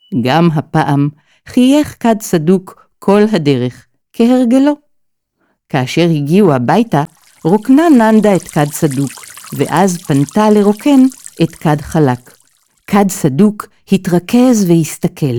גם הפעם חייך כד צדוק כל הדרך, כהרגלו. כאשר הגיעו הביתה, רוקנה ננדה את כד צדוק, ואז פנתה לרוקן את כד חלק. כד צדוק התרכז והסתכל.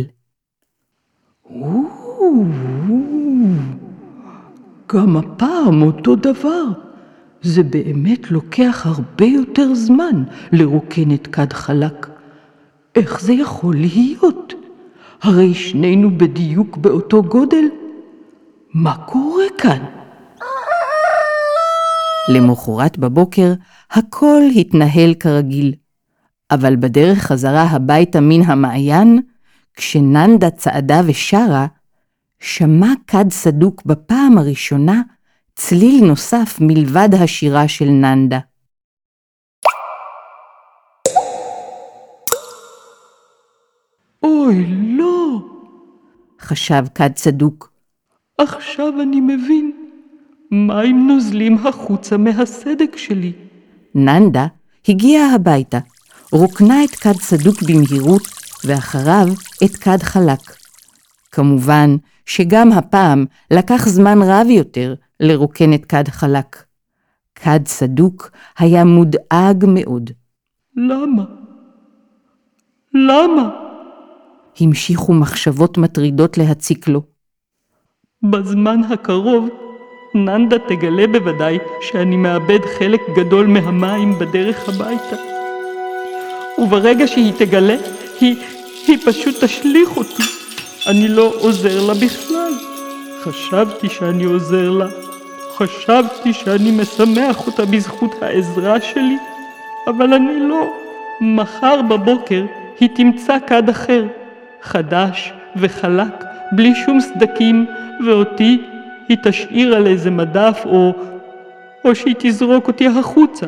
גם הפעם אותו דבר. זה באמת לוקח הרבה יותר זמן לרוקן את כד חלק. איך זה יכול להיות? הרי שנינו בדיוק באותו גודל. מה קורה כאן? למחרת בבוקר הכל התנהל כרגיל. אבל בדרך חזרה הביתה מן המעיין, כשננדה צעדה ושרה, שמע כד צדוק בפעם הראשונה צליל נוסף מלבד השירה של ננדה. אוי, לא! חשב כד צדוק. עכשיו אני מבין. מים נוזלים החוצה מהסדק שלי. ננדה הגיעה הביתה, רוקנה את כד צדוק במהירות, ואחריו את כד חלק. כמובן שגם הפעם לקח זמן רב יותר לרוקן את כד חלק. כד צדוק היה מודאג מאוד. למה? למה? המשיכו מחשבות מטרידות להציק לו. בזמן הקרוב, ננדה תגלה בוודאי שאני מאבד חלק גדול מהמים בדרך הביתה. וברגע שהיא תגלה, היא פשוט תשליך אותי. אני לא עוזר לה בכלל. חשבתי שאני עוזר לה. חשבתי שאני משמח אותה בזכות העזרה שלי. אבל אני לא. מחר בבוקר היא תמצא כד אחר, חדש וחלק, בלי שום סדקים, ואותי היא תשאיר על איזה מדף, או שהיא תזרוק אותי החוצה.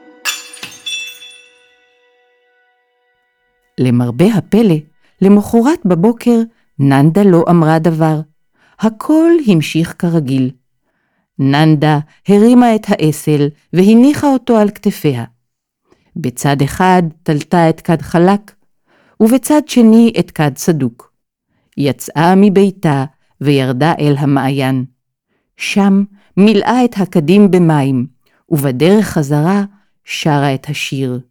למרבה הפלא, למחרת בבוקר ננדה לא אמרה דבר. הכל המשיך כרגיל. ננדה הרימה את האסל והניחה אותו על כתפיה. בצד אחד תלתה את כד חלק, ובצד שני את כד צדוק. יצאה מביתה וירדה אל המעיין. שם מילאה את הכדים במים, ובדרך חזרה שרה את השיר.